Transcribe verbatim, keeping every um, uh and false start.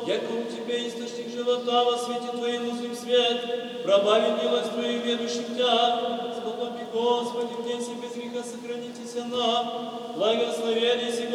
яко у Тебя источник живота, во свете Твоем узрим свет, пробави милость Твою ведущих Тя, сподоби, Господи, в день себе без греха сохранитесь нам, благословение сего